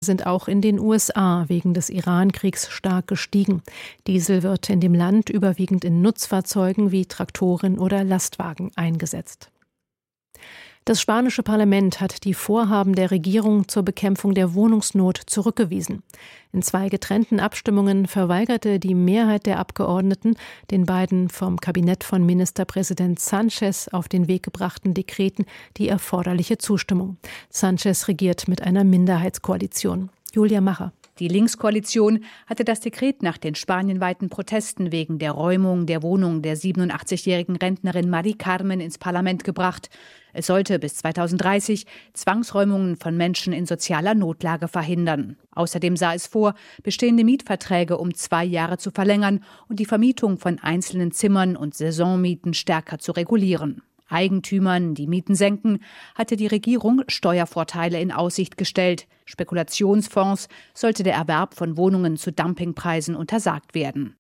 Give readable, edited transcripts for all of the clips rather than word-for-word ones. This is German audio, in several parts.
sind auch in den USA wegen des Iran-Kriegs stark gestiegen. Diesel wird in dem Land überwiegend in Nutzfahrzeugen wie Traktoren oder Lastwagen eingesetzt. Das spanische Parlament hat die Vorhaben der Regierung zur Bekämpfung der Wohnungsnot zurückgewiesen. In 2 getrennten Abstimmungen verweigerte die Mehrheit der Abgeordneten den beiden vom Kabinett von Ministerpräsident Sánchez auf den Weg gebrachten Dekreten die erforderliche Zustimmung. Sánchez regiert mit einer Minderheitskoalition. Julia Macher. Die Linkskoalition hatte das Dekret nach den spanienweiten Protesten wegen der Räumung der Wohnung der 87-jährigen Rentnerin Mari Carmen ins Parlament gebracht. Es sollte bis 2030 Zwangsräumungen von Menschen in sozialer Notlage verhindern. Außerdem sah es vor, bestehende Mietverträge um 2 Jahre zu verlängern und die Vermietung von einzelnen Zimmern und Saisonmieten stärker zu regulieren. Eigentümern, die Mieten senken, hatte die Regierung Steuervorteile in Aussicht gestellt. Spekulationsfonds sollte der Erwerb von Wohnungen zu Dumpingpreisen untersagt werden.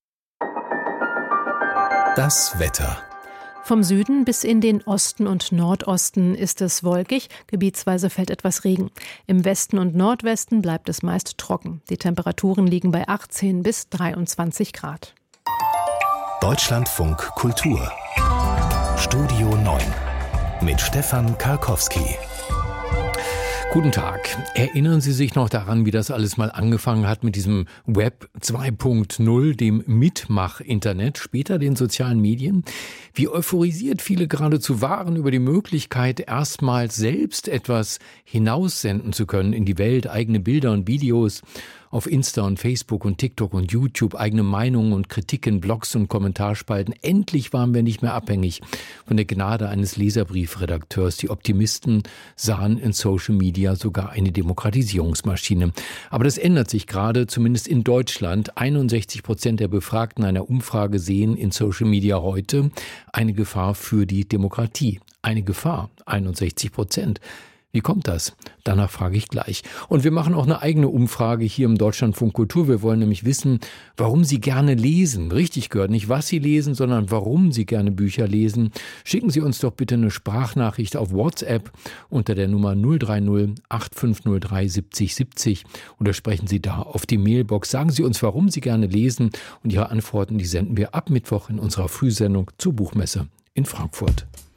Das Wetter. Vom Süden bis in den Osten und Nordosten ist es wolkig, gebietsweise fällt etwas Regen. Im Westen und Nordwesten bleibt es meist trocken. Die Temperaturen liegen bei 18 bis 23 Grad. Deutschlandfunk Kultur. Studio 9 mit Stefan Karkowski. Guten Tag. Erinnern Sie sich noch daran, wie das alles mal angefangen hat mit diesem Web 2.0, dem Mitmach-Internet, später den sozialen Medien? Wie euphorisiert viele geradezu waren über die Möglichkeit, erstmals selbst etwas hinaussenden zu können in die Welt, eigene Bilder und Videos auf Insta und Facebook und TikTok und YouTube, eigene Meinungen und Kritiken, Blogs und Kommentarspalten. Endlich waren wir nicht mehr abhängig von der Gnade eines Leserbriefredakteurs. Die Optimisten sahen in Social Media sogar eine Demokratisierungsmaschine. Aber das ändert sich gerade, zumindest in Deutschland. 61% der Befragten einer Umfrage sehen in Social Media heute eine Gefahr für die Demokratie. Eine Gefahr, 61%. Wie kommt das? Danach frage ich gleich. Und wir machen auch eine eigene Umfrage hier im Deutschlandfunk Kultur. Wir wollen nämlich wissen, warum Sie gerne lesen. Richtig gehört, nicht was Sie lesen, sondern warum Sie gerne Bücher lesen. Schicken Sie uns doch bitte eine Sprachnachricht auf WhatsApp unter der Nummer 030 8503 70 70 oder sprechen Sie da auf die Mailbox. Sagen Sie uns, warum Sie gerne lesen, und Ihre Antworten, die senden wir ab Mittwoch in unserer Frühsendung zur Buchmesse in Frankfurt.